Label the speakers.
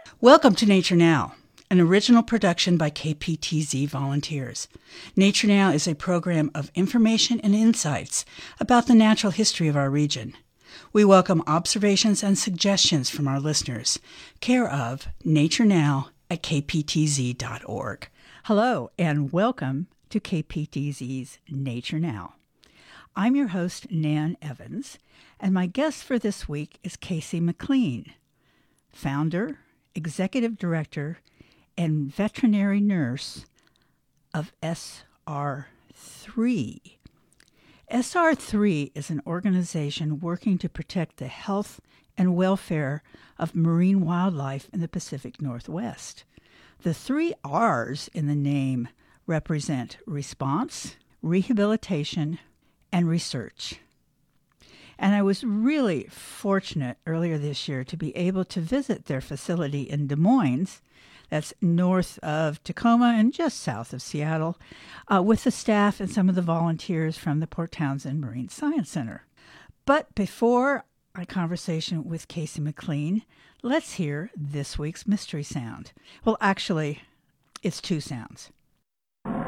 Speaker 1: Welcome to Nature Now, an original production by KPTZ volunteers. Nature Now is a program of information and insights about the natural history of our region. We welcome observations and suggestions from our listeners, care of Nature Now at kptz.org.
Speaker 2: Hello, and welcome to KPTZ's Nature Now. I'm your host, Nan Evans, and my guest for this week is Casey McLean, founder, executive director, and veterinary nurse of SR3. SR3 is an organization working to protect the health and welfare of marine wildlife in the Pacific Northwest. The 3 R's in the name represent response, rehabilitation, and research. And I was really fortunate earlier this year to be able to visit their facility in Des Moines, that's north of Tacoma and just south of Seattle, with the staff and some of the volunteers from the Port Townsend Marine Science Center. But before our conversation with Casey McLean, let's hear this week's mystery sound. Well, actually, it's 2 sounds.